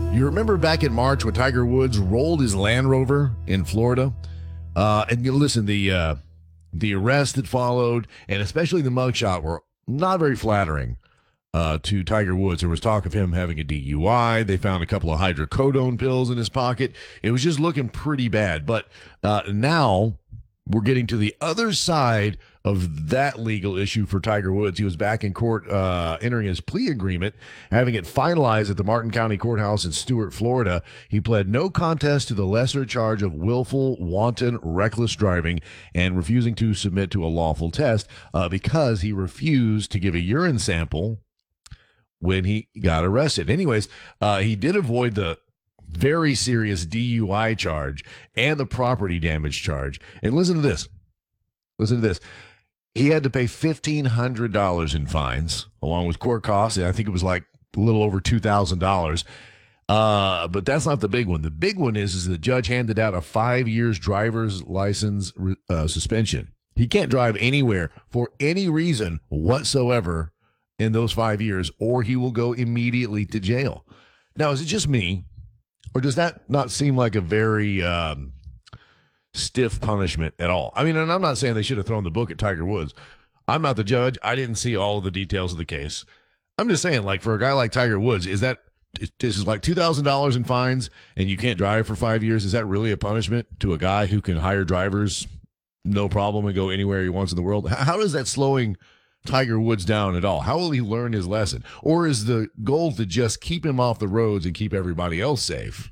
You remember back in March when Tiger Woods rolled his Land Rover in Florida? And you listen, the arrest that followed, and especially the mugshot, were not very flattering to Tiger Woods. There was talk of him having a DUI. They found a couple of hydrocodone pills in his pocket. It was just looking pretty bad. But now we're getting to the other side of that legal issue for Tiger Woods. He was back in court entering his plea agreement, having it finalized at the Martin County Courthouse in Stuart, Florida. He pled no contest to the lesser charge of willful, wanton, reckless driving and refusing to submit to a lawful test because he refused to give a urine sample when he got arrested. Anyways, he did avoid the very serious DUI charge and the property damage charge. And listen to this. Listen to this. He had to pay $1,500 in fines, along with court costs. I think it was like a little over $2,000. But that's not the big one. The big one is the judge handed out a 5 years driver's license suspension. He can't drive anywhere for any reason whatsoever in those 5 years, or he will go immediately to jail. Now, is it just me, or does that not seem like a very stiff punishment at all? I mean, and I'm not saying they should have thrown the book at Tiger Woods. I'm not the judge. I didn't see all of the details of the case. I'm just saying, like, for a guy like Tiger Woods, this is like $2,000 in fines and you can't drive for 5 years? Is that really a punishment to a guy who can hire drivers no problem and go anywhere he wants in the world? How is that slowing Tiger Woods down at all? How will he learn his lesson? Or is the goal to just keep him off the roads and keep everybody else safe?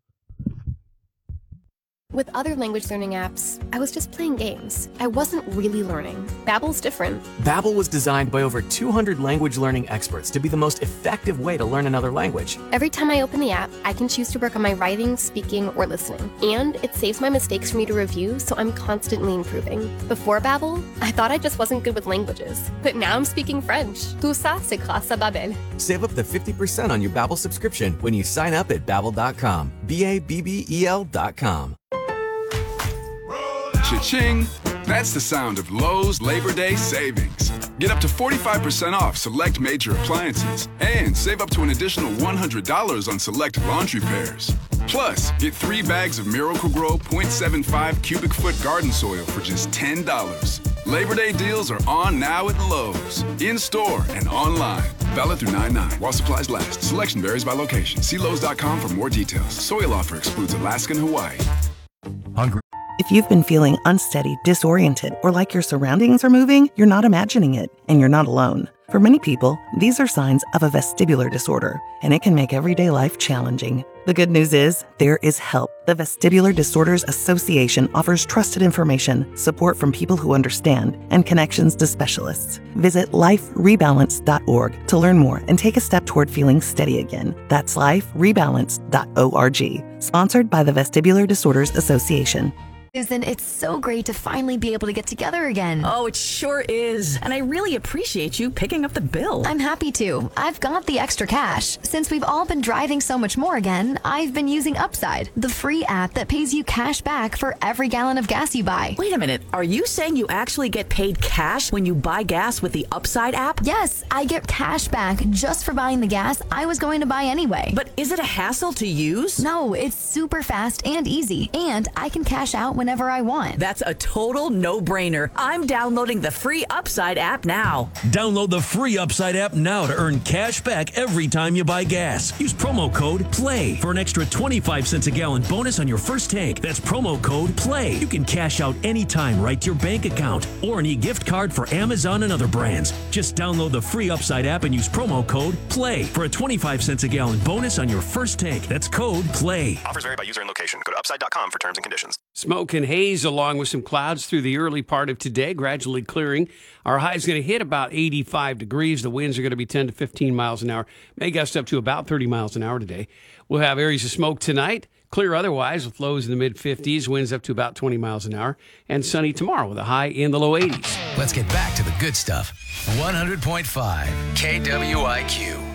With other language learning apps, I was just playing games. I wasn't really learning. Babbel's different. Babbel was designed by over 200 language learning experts to be the most effective way to learn another language. Every time I open the app, I can choose to work on my writing, speaking, or listening. And it saves my mistakes for me to review, so I'm constantly improving. Before Babbel, I thought I just wasn't good with languages. But now I'm speaking French. Tout ça, c'est grâce à Babbel. Save up to 50% on your Babbel subscription when you sign up at Babbel.com. Babbel.com. Cha-ching! That's the sound of Lowe's Labor Day savings. Get up to 45% off select major appliances and save up to an additional $100 on select laundry pairs. Plus, get 3 bags of Miracle-Gro 0.75 cubic foot garden soil for just $10. Labor Day deals are on now at Lowe's, in-store and online. Valid through 9/9 while supplies last. Selection varies by location. See Lowe's.com for more details. Soil offer excludes Alaska and Hawaii. Hungry. If you've been feeling unsteady, disoriented, or like your surroundings are moving, you're not imagining it, and you're not alone. For many people, these are signs of a vestibular disorder, and it can make everyday life challenging. The good news is, there is help. The Vestibular Disorders Association offers trusted information, support from people who understand, and connections to specialists. Visit liferebalance.org to learn more and take a step toward feeling steady again. That's liferebalance.org. Sponsored by the Vestibular Disorders Association. Susan, it's so great to finally be able to get together again. Oh, it sure is. And I really appreciate you picking up the bill. I'm happy to. I've got the extra cash. Since we've all been driving so much more again, I've been using Upside, the free app that pays you cash back for every gallon of gas you buy. Wait a minute. Are you saying you actually get paid cash when you buy gas with the Upside app? Yes, I get cash back just for buying the gas I was going to buy anyway. But is it a hassle to use? No, it's super fast and easy. And I can cash out whenever I want. That's a total no-brainer. I'm downloading the free Upside app now. Download the free Upside app now to earn cash back every time you buy gas. Use promo code PLAY for an extra 25 cents a gallon bonus on your first tank. That's promo code PLAY. You can cash out anytime right to your bank account or an e-gift card for Amazon and other brands. Just download the free Upside app and use promo code PLAY for a 25 cents a gallon bonus on your first tank. That's code PLAY. Offers vary by user and location. Go to upside.com for terms and conditions. Smoke and haze along with some clouds through the early part of today, gradually clearing. Our high is going to hit about 85 degrees. The winds are going to be 10 to 15 miles an hour. May gust up to about 30 miles an hour today. We'll have areas of smoke tonight. Clear otherwise with lows in the mid-50s, winds up to about 20 miles an hour. And sunny tomorrow with a high in the low 80s. Let's get back to the good stuff. 100.5 KWIQ.